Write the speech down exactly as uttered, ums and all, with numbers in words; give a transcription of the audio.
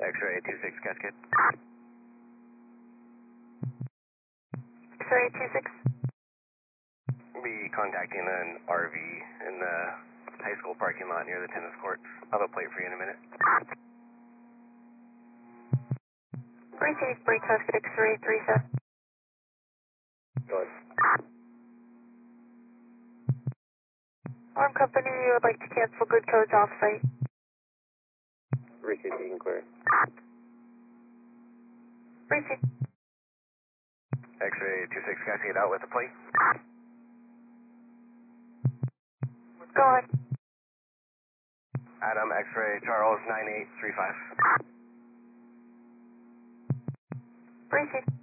X-ray two six Cascade. X-ray two six. Be contacting an R V in the high school parking lot near the tennis court. I'll have a plate for you in a minute. Receive break Cascade X-ray three seven. Go ahead. Arm company, you would like to cancel good codes off-site. Receive, you can clear. Receive. X-ray two six Cascade out with the plate. Go ahead. Adam, X-ray Charles nine eight three five. Receive.